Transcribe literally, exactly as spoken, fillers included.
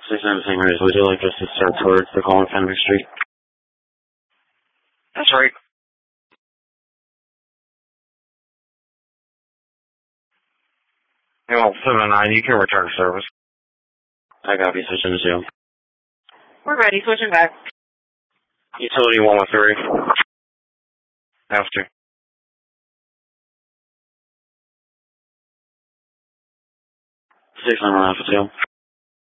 six nine Singers, would you like us to start towards the Colin Fenwick Street? That's right. You know, seven nine, you can return service. I copy, switching to two. We're ready, switching back. Utility one one three. After. six nine one Alpha two.